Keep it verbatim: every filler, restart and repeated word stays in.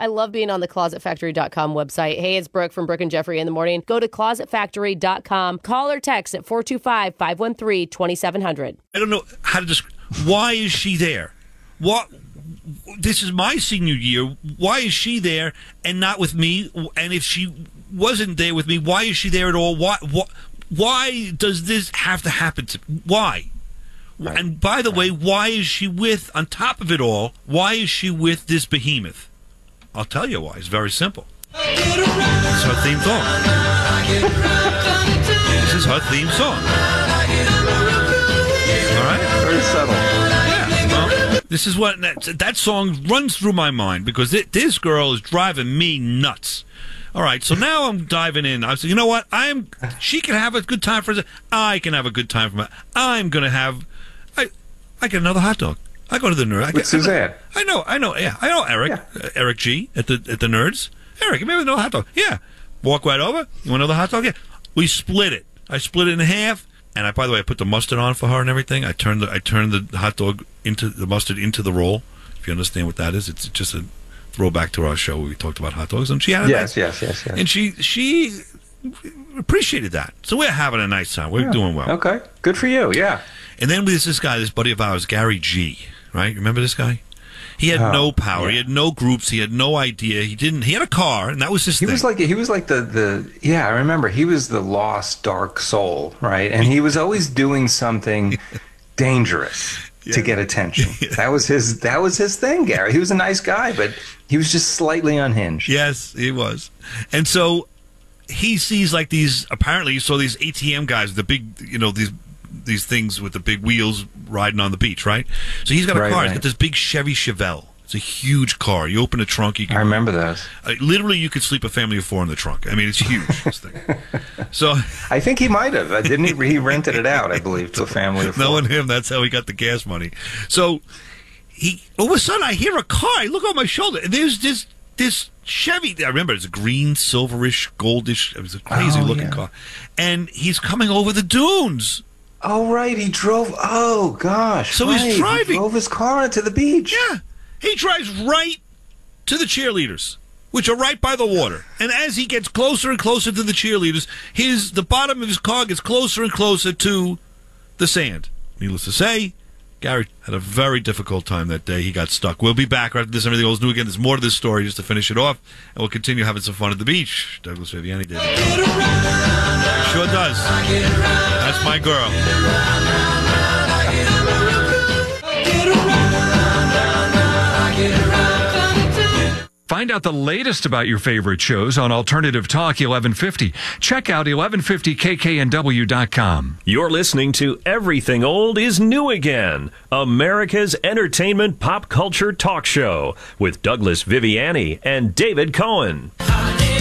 I love being on the closet factory dot com website. Hey, it's Brooke from Brooke and Jeffrey in the morning. Go to closet factory dot com. Call or text at four two five, five one three, two seven zero zero. I don't know how to describe. Why is she there? What? This is my senior year. Why is she there and not with me? And if she wasn't there with me, why is she there at all? Why? Why, why does this have to happen to me? Why? Right. And by the right. way, why is she with, on top of it all, why is she with this behemoth? I'll tell you why. It's very simple. It's her theme song. This is her theme song. All right? Very subtle. Yeah. Well, this is what, that, that song runs through my mind because it, this girl is driving me nuts. All right, so now I'm diving in. I said, you know what? I'm. She can have a good time for us. I can have a good time for my. I'm going to have. I I get another hot dog. I go to the Nerd. I With get, Suzanne. I know, I know, yeah, I know Eric, Yeah. uh, Eric G at the at the Nerds. Eric, give me another hot dog. Yeah, walk right over. You want another hot dog? Yeah. We split it. I split it in half, and I. By the way, I put the mustard on for her and everything. I turned the I turned the hot dog into the mustard into the roll. If you understand what that is, it's just a throwback to our show where we talked about hot dogs, and she had a yes, nice, yes, yes, yes, and she she appreciated that. So we're having a nice time. We're yeah. doing well. Okay, good for you. Yeah. And then there's this guy, this buddy of ours, Gary G. Right? Remember this guy? He had oh, no power. Yeah. He had no groups. He had no idea. He didn't. He had a car, and that was his he thing. was like he was like the the yeah. I remember he was the lost dark soul, right? And he was always doing something dangerous. Yeah. To get attention. Yeah. That was his that was his thing, Gary. He was a nice guy, but he was just slightly unhinged. Yes, he was. And so he sees like these apparently he saw these A T M guys, the big you know, these these things with the big wheels riding on the beach, right? So he's got a right, car, right. he's got this big Chevy Chevelle. It's a huge car. You open the trunk, you can I remember those. Uh, literally you could sleep a family of four in the trunk. I mean, it's huge, this thing. So I think he might have. Didn't he? He rented it out, I believe, to a family of four. Knowing him, that's how he got the gas money. So he all of a sudden I hear a car. I look on my shoulder, and there's this this Chevy. I remember it's a green, silverish, goldish. It was a crazy oh, looking yeah. car, and he's coming over the dunes. Oh right, he drove. Oh gosh, so right. he's driving. He drove his car into the beach. Yeah, he drives right to the cheerleaders, which are right by the water. And as he gets closer and closer to the cheerleaders, his the bottom of his car gets closer and closer to the sand. Needless to say, Gary had a very difficult time that day. He got stuck. We'll be back right after this. Everything goes new again. There's more to this story just to finish it off, and we'll continue having some fun at the beach. Douglas Viviani did. Sure does. That's my girl. Find out the latest about your favorite shows on Alternative Talk eleven fifty. Check out eleven fifty K K N W dot com. You're listening to Everything Old is New Again, America's entertainment pop culture talk show with Douglas Viviani and David Cohen.